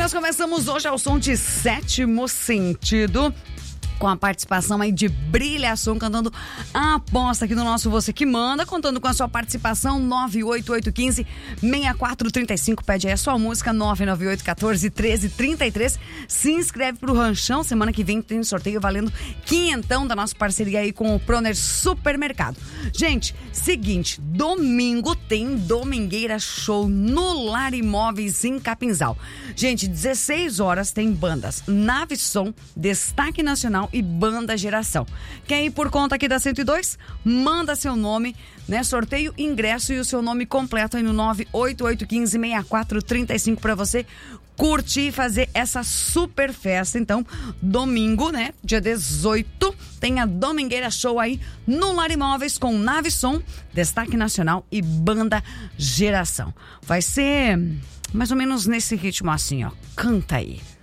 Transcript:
Nós começamos hoje ao som de Sétimo Sentido, com a participação aí de Brilhação, cantando a aposta aqui no nosso Você Que Manda, contando com a sua participação, 98815-6435, pede aí a sua música, 99814-1333, se inscreve pro Ranchão, semana que vem tem sorteio valendo quinhentão da nossa parceria aí com o Proner Supermercado. Gente, seguinte, domingo tem Domingueira Show no Lar Imóveis em Capinzal. Gente, 16 horas tem bandas Nave Som, Destaque Nacional e Banda Geração. Quer ir por conta aqui da 102? Manda seu nome, né? Sorteio, ingresso e o seu nome completo aí no 98815-6435 para você curtir e fazer essa super festa. Então, domingo, né? Dia 18, tem a Domingueira Show aí no Lar Imóveis com Nave Som, Destaque Nacional e Banda Geração. Vai ser mais ou menos nesse ritmo assim, ó. Canta aí.